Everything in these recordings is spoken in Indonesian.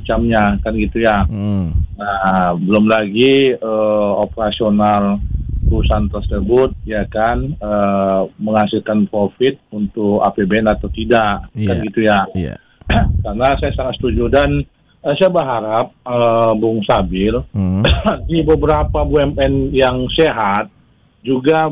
semacamnya kan gitu ya. Nah, belum lagi operasional perusahaan tersebut ya kan menghasilkan profit untuk APBN atau tidak kan gitu ya. Karena saya sangat setuju dan saya berharap Bung Sabil di beberapa BUMN yang sehat juga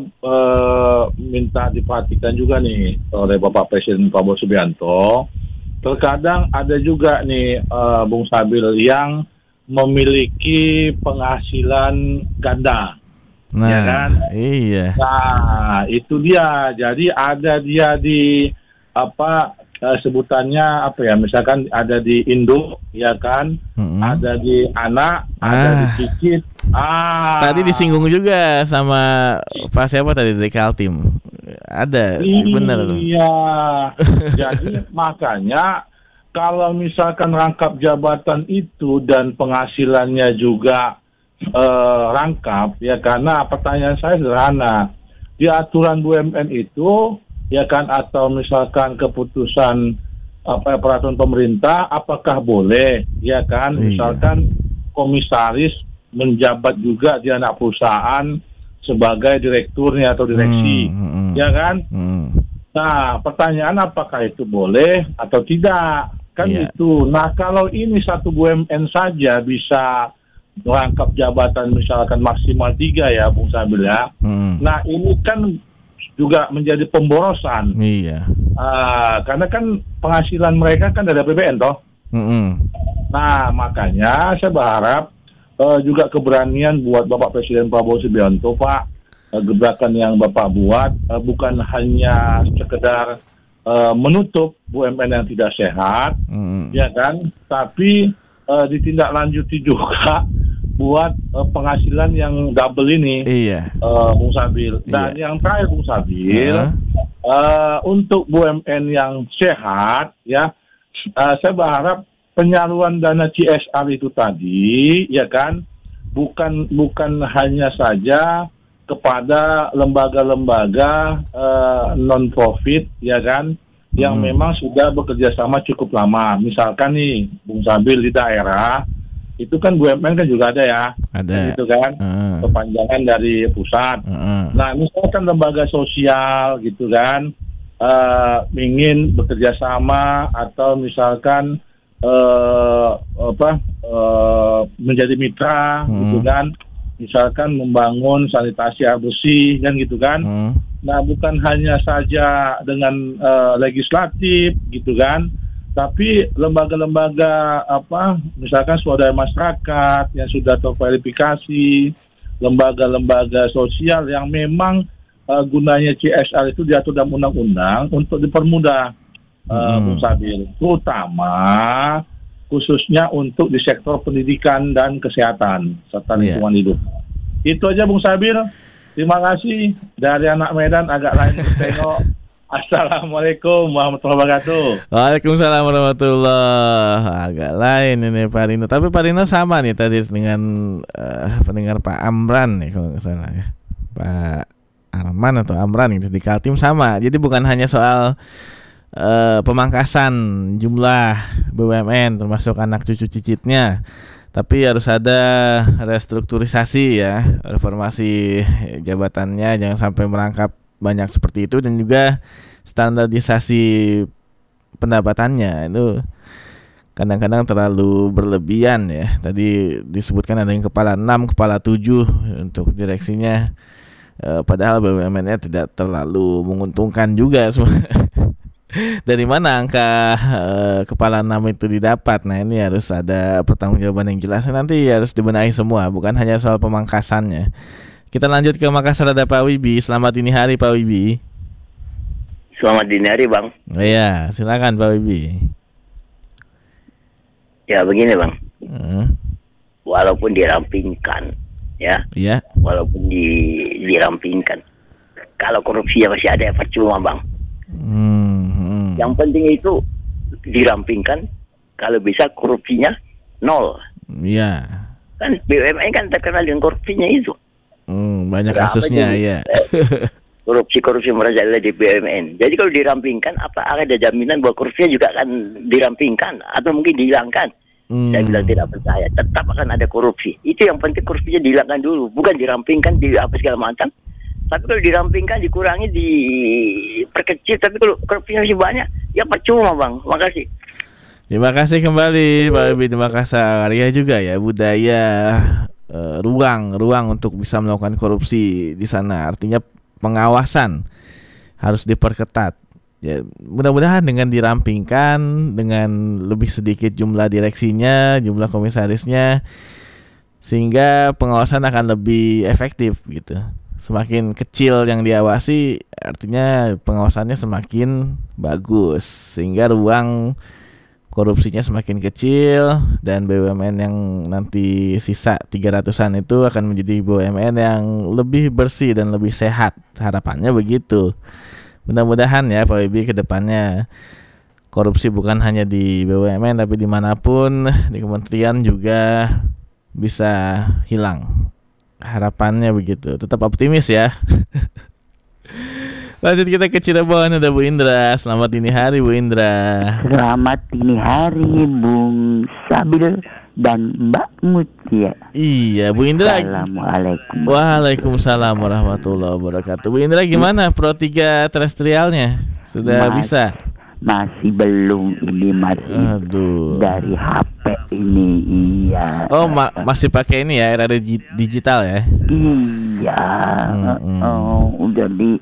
minta diperhatikan juga nih oleh Bapak Presiden Prabowo Subianto. Terkadang ada juga nih Bung Sabil yang memiliki penghasilan ganda. Nah, ya kan? Iya. Nah, itu dia. Jadi ada dia di sebutannya apa ya? Misalkan ada di induk, ya kan? Ada di anak, ada di cicit. Tadi disinggung juga sama Pak siapa tadi dari Kaltim. Ada, benar. Iya. Jadi makanya kalau misalkan rangkap jabatan itu dan penghasilannya juga rangkap, ya karena pertanyaan saya sederhana. Di aturan BUMN itu, ya kan, atau misalkan keputusan peraturan pemerintah, apakah boleh, ya kan, misalkan komisaris menjabat juga di anak perusahaan sebagai direkturnya atau direksi, ya kan? Nah, pertanyaan apakah itu boleh atau tidak, kan itu. Nah, kalau ini satu BUMN saja bisa merangkap jabatan misalkan maksimal 3 ya, Bung Sabil ya. Nah, ini kan juga menjadi pemborosan. Karena kan penghasilan mereka kan dari APBN toh. Nah, makanya saya berharap juga keberanian buat Bapak Presiden Prabowo Subianto, Pak, gebrakan yang Bapak buat bukan hanya sekedar menutup BUMN yang tidak sehat, ya kan, tapi ditindaklanjuti juga buat penghasilan yang double ini, Bung Sabil. Dan yang terakhir, Bung Sabil, untuk BUMN yang sehat, ya, saya berharap penyaluran dana CSR itu tadi, ya kan, bukan hanya saja kepada lembaga-lembaga non-profit, ya kan, yang memang sudah bekerja sama cukup lama. Misalkan nih, Bung Sabil, di daerah, itu kan BUMN kan juga ada ya. Ada. Gitu kan, kepanjangan dari pusat. Nah, misalkan lembaga sosial gitu kan, ingin bekerja sama atau misalkan menjadi mitra gitu kan, misalkan membangun sanitasi air bersih kan gitu kan. Nah, bukan hanya saja dengan legislatif gitu kan, tapi lembaga-lembaga misalkan swadaya masyarakat yang sudah terverifikasi, lembaga-lembaga sosial yang memang gunanya CSR itu diatur dalam undang-undang untuk dipermudah, Bung Sabil, terutama khususnya untuk di sektor pendidikan dan kesehatan serta lingkungan hidup. Itu aja, Bung Sabil. Terima kasih. Dari anak Medan agak lain tengok. Assalamualaikum warahmatullahi wabarakatuh. Waalaikumsalam warahmatullahi. Agak lain ini Pak Rino. Tapi Pak Rino sama nih tadi dengan pendengar Pak Amran nih kalau nggak salah ya. Pak Arman atau Amran gitu di Kaltim sama. Jadi bukan hanya soal pemangkasan jumlah BUMN termasuk anak cucu cicitnya, tapi harus ada restrukturisasi ya, reformasi jabatannya, jangan sampai merangkap banyak seperti itu, dan juga standarisasi pendapatannya itu kadang-kadang terlalu berlebihan ya. Tadi disebutkan ada yang kepala 6, kepala 7 untuk direksinya, padahal BUMN-nya tidak terlalu menguntungkan juga. Dari mana angka kepala 6 itu didapat? Nah, ini harus ada pertanggungjawaban yang jelas. Nanti harus dibenahi semua, bukan hanya soal pemangkasannya. Kita lanjut ke Makassar, ada Pak Wibi. Selamat dini hari Pak Wibi. Selamat dini hari, Bang. Iya, silakan Pak Wibi. Ya, begini, Bang. Walaupun dirampingkan, ya. Iya. Walaupun dirampingkan, kalau korupsinya masih ada, ya percuma, Bang. Yang penting itu dirampingkan, kalau bisa korupsinya 0. Iya. Kan BUMN kan terkenal dengan korupsinya itu. Banyak kasusnya, ya. Korupsi merajalela di BUMN. Jadi kalau dirampingkan, apa ada jaminan bahwa korupsinya juga akan dirampingkan atau mungkin dihilangkan? Saya bilang tidak percaya, tetap akan ada korupsi. Itu yang penting, korupsinya dihilangkan dulu, bukan dirampingkan di apa segala macam. Tapi kalau dirampingkan, dikurangi, diperkecil, tapi kalau korupsinya masih banyak, ya percuma bang. Makasih. Terima kasih kembali Pak Wibi di Makassar. Ya juga ya budaya ruang untuk bisa melakukan korupsi di sana. Artinya pengawasan harus diperketat. Ya, mudah-mudahan dengan dirampingkan, dengan lebih sedikit jumlah direksinya, jumlah komisarisnya, sehingga pengawasan akan lebih efektif gitu. Semakin kecil yang diawasi, artinya pengawasannya semakin bagus, sehingga ruang korupsinya semakin kecil, dan BUMN yang nanti sisa 300-an itu akan menjadi BUMN yang lebih bersih dan lebih sehat. Harapannya begitu. Mudah-mudahan ya Pak Wibi ke depannya korupsi bukan hanya di BUMN tapi dimanapun, di kementerian juga bisa hilang. Harapannya begitu. Tetap optimis ya. Lanjut kita ke Cirebon, ada Bu Indra. Selamat dini hari Bu Indra. Selamat dini hari Bung Sabil dan Mbak Mutia. Iya Bu Indra. Assalamualaikum. Waalaikumsalam warahmatullahi wabarakatuh. Bu Indra gimana Pro 3 terestrialnya? Sudah bisa? Masih belum, ini masih dari HP ini. Iya. Oh masih pakai ini ya, era digital ya? Iya. Jadi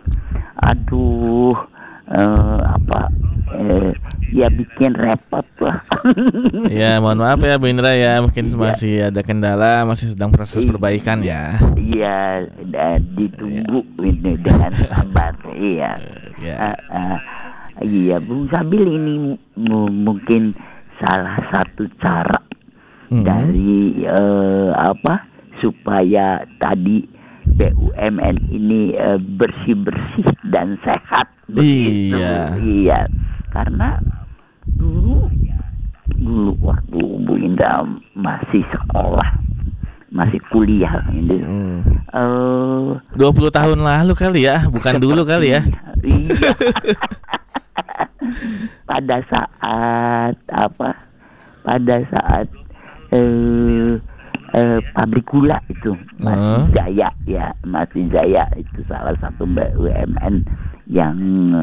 ya bikin repot lah. Ya mohon maaf ya Bu Indra ya, mungkin masih ada kendala, masih sedang proses perbaikan ya. Iya, ditunggu ini dengan sabar. Iya. Iya, Bung Sabil, ini mungkin salah satu cara dari supaya tadi BUMN ini bersih-bersih dan sehat begitu. Iya. Karena dulu waktu Bu Indra masih sekolah, masih kuliah ini. 20 tahun lalu kali ya, bukan dulu kali ya. Iya. Pada saat pabrik gula itu masih Jaya itu salah satu BUMN yang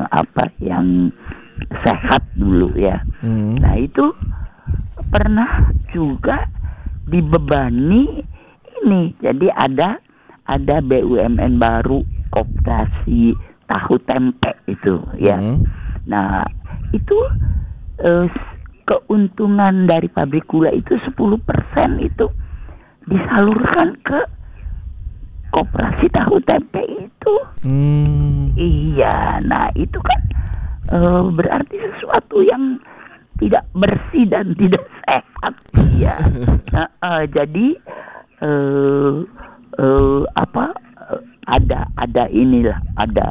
sehat dulu ya. Nah itu pernah juga dibebani ini, jadi ada BUMN baru, koperasi tahu tempe itu ya. Nah itu keuntungan dari pabrik gula itu 10% itu disalurkan ke koperasi tahu tempe itu. Iya, nah itu kan berarti sesuatu yang tidak bersih dan tidak sehat. Iya. Jadi ada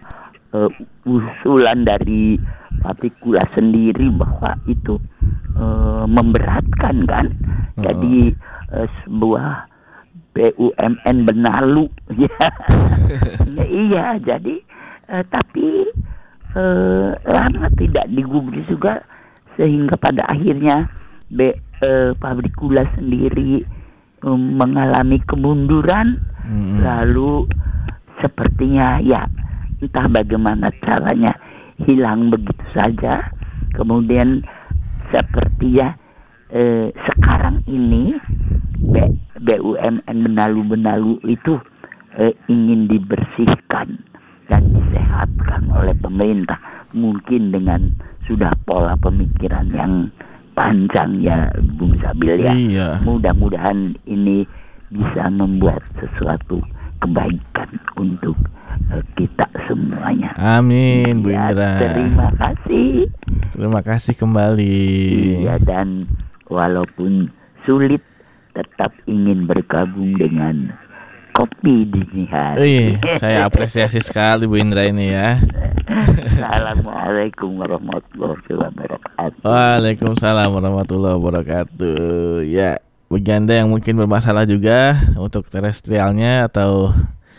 usulan dari pabrik gula sendiri bahwa itu memberatkan kan. Jadi sebuah BUMN Benalu ya. Iya, jadi tapi lama tidak digubris juga, sehingga pada akhirnya pabrik gula sendiri mengalami kemunduran. Lalu sepertinya ya entah bagaimana caranya hilang begitu saja. Kemudian sepertinya sekarang ini BUMN Benalu itu ingin dibersihkan dan disehatkan oleh pemerintah, mungkin dengan sudah pola pemikiran yang panjang ya Bung Sabil ya. Iya. Mudah-mudahan ini bisa membuat sesuatu kebaikan untuk kita semuanya. Amin Bu Indra. Terima kasih. Terima kasih kembali. Iya, dan walaupun sulit tetap ingin bergabung dengan Kopi Dini Hari. Saya apresiasi sekali Bu Indra ini ya. Assalamualaikum warahmatullahi wabarakatuh. Waalaikumsalam warahmatullahi wabarakatuh. Ya, bagi Anda yang mungkin bermasalah juga untuk terestrialnya atau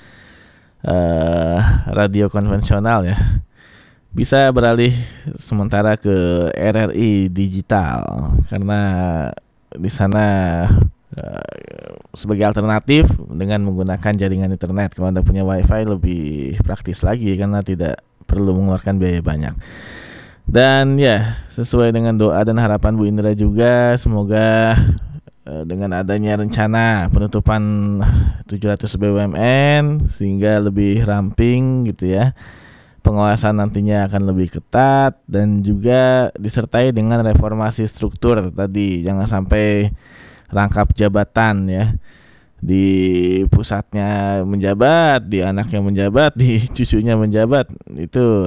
radio konvensional ya, bisa beralih sementara ke RRI digital, karena di sana sebagai alternatif dengan menggunakan jaringan internet. Kalau Anda punya WiFi lebih praktis lagi karena tidak perlu mengeluarkan biaya banyak. Dan ya, sesuai dengan doa dan harapan Bu Indra juga, semoga dengan adanya rencana penutupan 700 BUMN sehingga lebih ramping gitu ya, pengawasan nantinya akan lebih ketat dan juga disertai dengan reformasi struktur tadi. Jangan sampai rangkap jabatan ya, di pusatnya menjabat, di anaknya menjabat, di cucunya menjabat, itu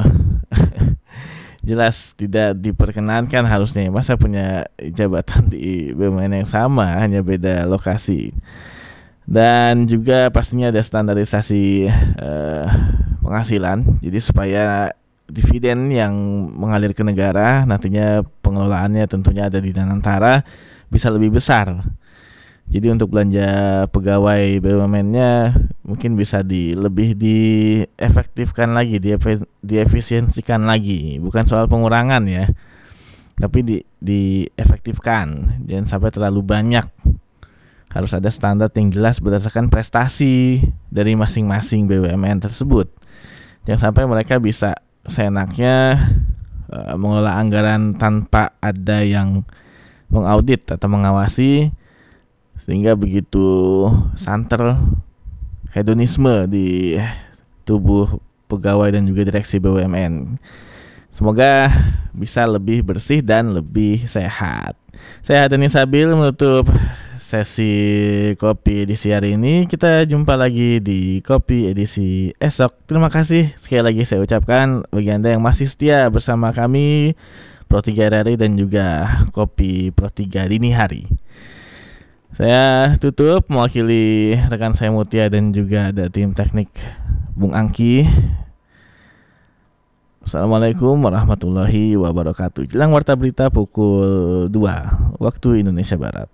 jelas tidak diperkenankan harusnya. Masa punya jabatan di BUMN yang sama, hanya beda lokasi. Dan juga pastinya ada standarisasi penghasilan, jadi supaya dividen yang mengalir ke negara nantinya pengelolaannya tentunya ada di Danantara bisa lebih besar. Jadi untuk belanja pegawai BUMN-nya mungkin bisa lebih diefektifkan lagi, diefisiensikan lagi. Bukan soal pengurangan ya, tapi diefektifkan. Jangan sampai terlalu banyak. Harus ada standar yang jelas berdasarkan prestasi dari masing-masing BUMN tersebut. Jangan sampai mereka bisa seenaknya mengelola anggaran tanpa ada yang mengaudit atau mengawasi, sehingga begitu santer hedonisme di tubuh pegawai dan juga direksi BUMN. Semoga bisa lebih bersih dan lebih sehat. Saya Hadani Sabil menutup sesi kopi edisi hari ini. Kita jumpa lagi di kopi edisi esok. Terima kasih sekali lagi saya ucapkan bagi Anda yang masih setia bersama kami Pro 3 RRI dan juga Kopi Pro 3 Dini Hari. Saya tutup mewakili rekan saya Mutia dan juga ada tim teknik Bung Angki. Assalamualaikum warahmatullahi wabarakatuh. Jelang warta berita pukul 2 waktu Indonesia Barat.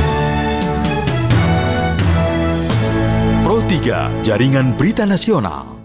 Pro 3 Jaringan Berita Nasional.